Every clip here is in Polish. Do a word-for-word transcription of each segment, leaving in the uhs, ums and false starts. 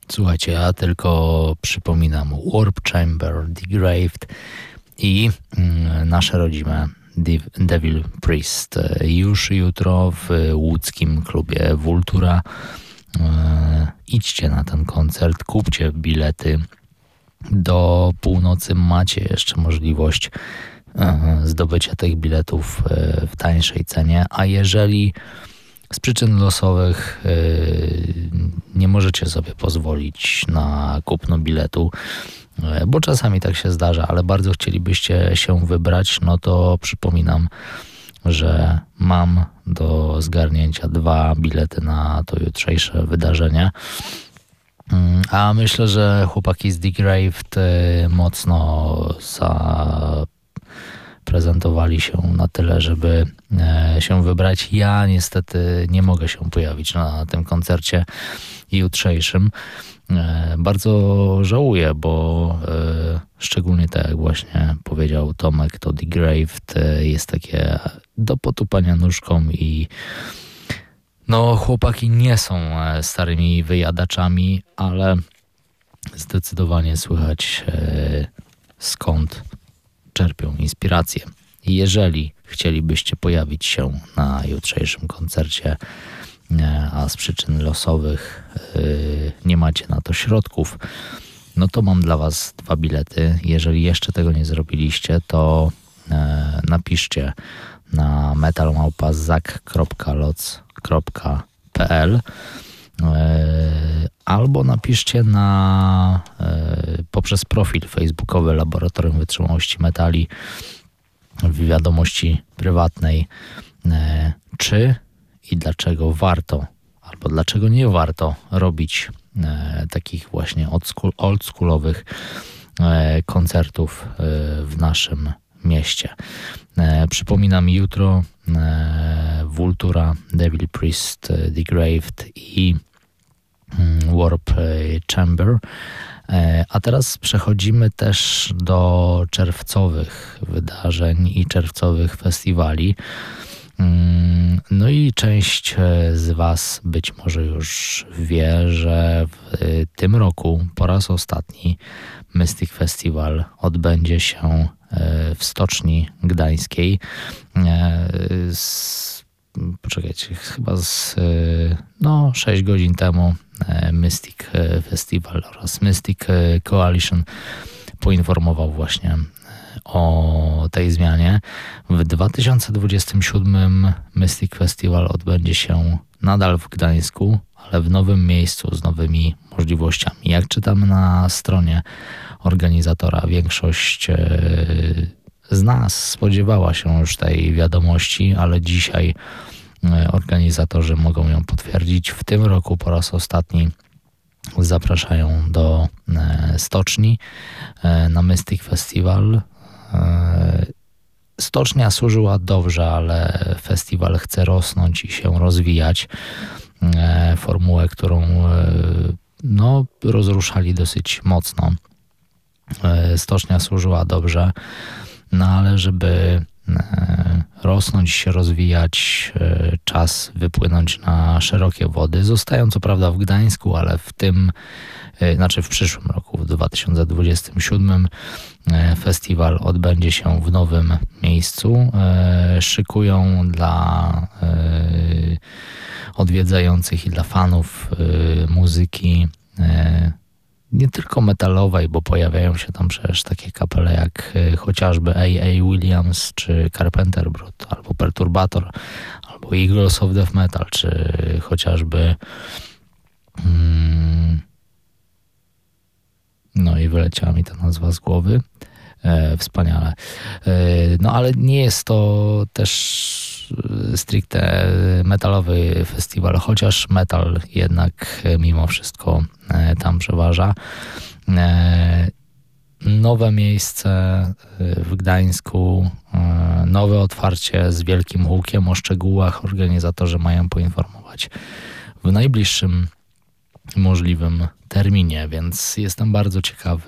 Słuchajcie, ja tylko przypominam Warp Chamber, Degraved i mm, nasze rodzime Devil Priest. Już jutro w łódzkim klubie Vultura. E, idźcie na ten koncert, kupcie bilety. Do północy macie jeszcze możliwość e, zdobycia tych biletów e, w tańszej cenie, a jeżeli z przyczyn losowych e, nie możecie sobie pozwolić na kupno biletu, e, bo czasami tak się zdarza, ale bardzo chcielibyście się wybrać, no to przypominam, że mam do zgarnięcia dwa bilety na to jutrzejsze wydarzenie. A myślę, że chłopaki z Degraved mocno zaprezentowali się na tyle, żeby się wybrać. Ja niestety nie mogę się pojawić na tym koncercie jutrzejszym. Bardzo żałuję, bo szczególnie tak jak właśnie powiedział Tomek, to Degraved jest takie do potupania nóżką i no chłopaki nie są starymi wyjadaczami, ale zdecydowanie słychać skąd czerpią inspirację. Jeżeli chcielibyście pojawić się na jutrzejszym koncercie, a z przyczyn losowych nie macie na to środków, no to mam dla was dwa bilety. Jeżeli jeszcze tego nie zrobiliście, to napiszcie na metalmałpa.zak kropka loc kropka p l albo napiszcie na poprzez profil facebookowy Laboratorium Wytrzymałości Metali w wiadomości prywatnej, czy i dlaczego warto albo dlaczego nie warto robić takich właśnie oldschoolowych koncertów w naszym mieście. E, przypominam, jutro e, Vultura, Devil Priest, Degraved i mm, Warp Chamber. E, a teraz przechodzimy też do czerwcowych wydarzeń i czerwcowych festiwali. Mm, no i część z was być może już wie, że w tym roku po raz ostatni Mystic Festival odbędzie się w Stoczni Gdańskiej. Z, poczekajcie, chyba z no, sześć godzin temu Mystic Festival oraz Mystic Coalition poinformował właśnie o tej zmianie. W dwa tysiące dwudziestym siódmym Mystic Festival odbędzie się nadal w Gdańsku, ale w nowym miejscu z nowymi możliwościami. Jak czytam na stronie organizatora, większość z nas spodziewała się już tej wiadomości, ale dzisiaj organizatorzy mogą ją potwierdzić. W tym roku po raz ostatni zapraszają do Stoczni na Mystic Festival. Stocznia służyła dobrze, ale festiwal chce rosnąć i się rozwijać. Formułę, którą no, rozruszali dosyć mocno. Stocznia służyła dobrze, no ale żeby rosnąć, się rozwijać, czas wypłynąć na szerokie wody. Zostają co prawda w Gdańsku, ale w tym, znaczy w przyszłym roku, w dwa tysiące dwudziestym siódmym festiwal odbędzie się w nowym miejscu. Szykują dla odwiedzających i dla fanów muzyki nie tylko metalowej, bo pojawiają się tam przecież takie kapele jak chociażby A A Williams, czy Carpenter Brut, albo Perturbator, albo Eagles of Death Metal, czy chociażby hmm, no i wyleciała mi ta nazwa z głowy. E, wspaniale. E, no ale nie jest to też stricte metalowy festiwal, chociaż metal jednak mimo wszystko tam przeważa. Nowe miejsce w Gdańsku, nowe otwarcie z wielkim hukiem. O szczegółach organizatorzy mają poinformować w najbliższym możliwym terminie, więc jestem bardzo ciekawy,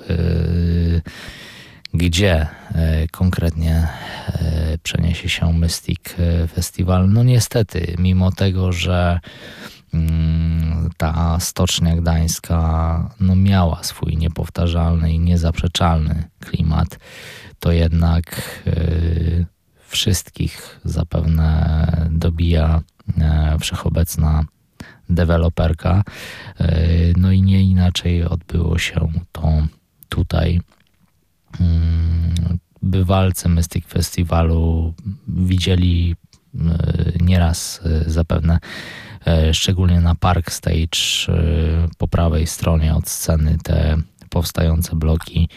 gdzie konkretnie przeniesie się Mystic Festival. No niestety, mimo tego, że ta Stocznia Gdańska no miała swój niepowtarzalny i niezaprzeczalny klimat, to jednak yy, wszystkich zapewne dobija yy, wszechobecna deweloperka. Yy, no i nie inaczej odbyło się to tutaj. Yy, bywalcy Mystic Festiwalu widzieli yy, nieraz yy, zapewne, yy, szczególnie na Park Stage yy, po prawej stronie od sceny te powstające bloki.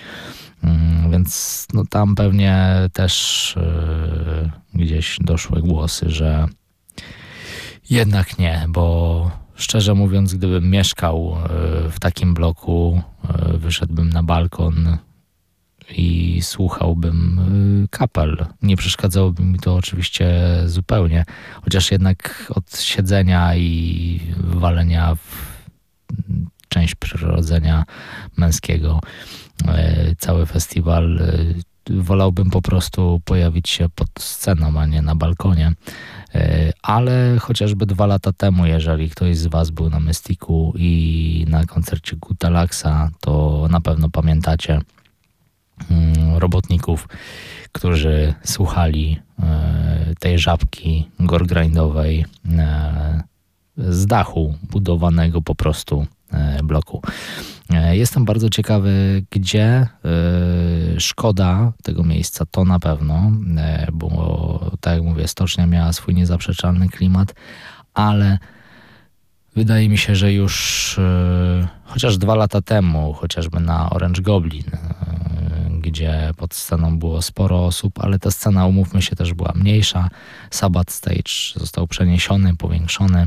Więc no, tam pewnie też yy, gdzieś doszły głosy, że jednak nie, bo szczerze mówiąc, gdybym mieszkał yy, w takim bloku, yy, wyszedłbym na balkon i słuchałbym yy, kapel. Nie przeszkadzałoby mi to oczywiście zupełnie, chociaż jednak od siedzenia i walenia w część przyrodzenia męskiego cały festiwal, wolałbym po prostu pojawić się pod sceną, a nie na balkonie. Ale chociażby dwa lata temu, jeżeli ktoś z was był na Mystiku i na koncercie Gutalaxa, to na pewno pamiętacie robotników, którzy słuchali tej żabki gorgrindowej z dachu budowanego po prostu bloku. Jestem bardzo ciekawy, gdzie. Szkoda tego miejsca to na pewno, bo tak jak mówię, Stocznia miała swój niezaprzeczalny klimat, ale wydaje mi się, że już chociaż dwa lata temu, chociażby na Orange Goblin, gdzie pod sceną było sporo osób, ale ta scena, umówmy się, też była mniejsza. Sabbath Stage został przeniesiony, powiększony.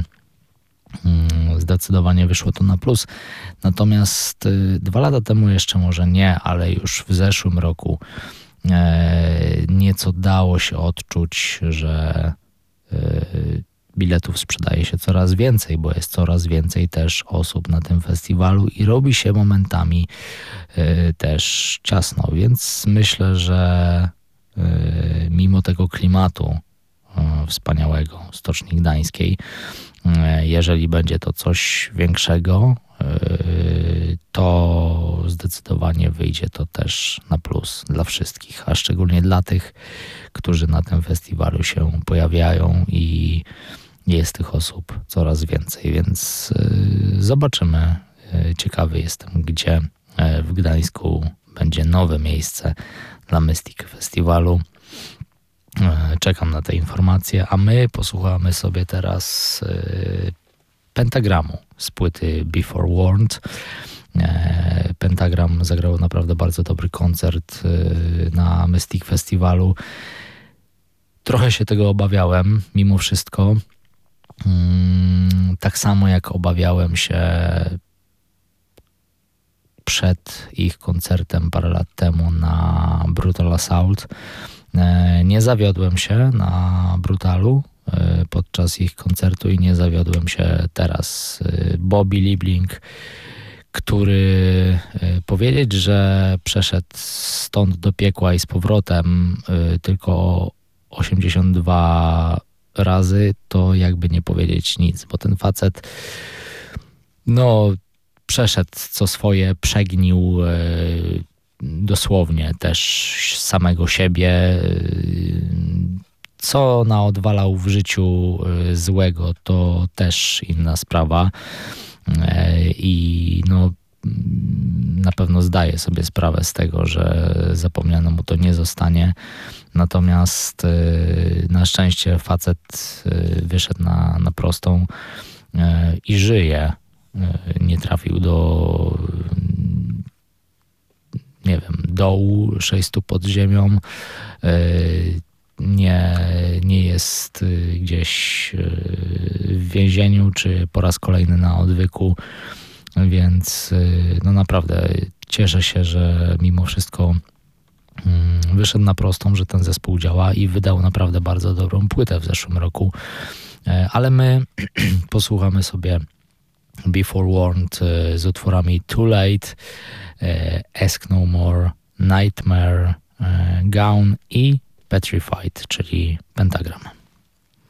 Zdecydowanie wyszło to na plus. Natomiast y, dwa lata temu jeszcze może nie, ale już w zeszłym roku e, nieco dało się odczuć, że y, biletów sprzedaje się coraz więcej, bo jest coraz więcej też osób na tym festiwalu i robi się momentami y, też ciasno, więc myślę, że y, mimo tego klimatu y, wspaniałego Stoczni Gdańskiej, jeżeli będzie to coś większego, to zdecydowanie wyjdzie to też na plus dla wszystkich, a szczególnie dla tych, którzy na tym festiwalu się pojawiają i jest tych osób coraz więcej, więc zobaczymy. Ciekawy jestem, gdzie w Gdańsku będzie nowe miejsce dla Mystic Festiwalu. Czekam na te informacje, a my posłuchamy sobie teraz Pentagramu z płyty Before Warned. Pentagram zagrał naprawdę bardzo dobry koncert na Mystic Festiwalu. Trochę się tego obawiałem, mimo wszystko. Tak samo jak obawiałem się przed ich koncertem parę lat temu na Brutal Assault. Nie zawiodłem się na Brutalu podczas ich koncertu i nie zawiodłem się teraz. Bobby Liebling, który powiedzieć, że przeszedł stąd do piekła i z powrotem tylko osiemdziesiąt dwa razy, to jakby nie powiedzieć nic, bo ten facet no przeszedł co swoje, przegnił dosłownie też samego siebie, co naodwalał w życiu złego, to też inna sprawa i no na pewno zdaję sobie sprawę z tego, że zapomniano mu to nie zostanie, natomiast na szczęście facet wyszedł na, na prostą i żyje, nie trafił do nie wiem, dołu, sześć stóp pod ziemią, nie, nie jest gdzieś w więzieniu, czy po raz kolejny na odwyku, więc no naprawdę cieszę się, że mimo wszystko wyszedł na prostą, że ten zespół działa i wydał naprawdę bardzo dobrą płytę w zeszłym roku, ale my posłuchamy sobie Before Warned z utworami Too Late, Ask No More, Nightmare, Gown i Petrified, czyli Pentagram.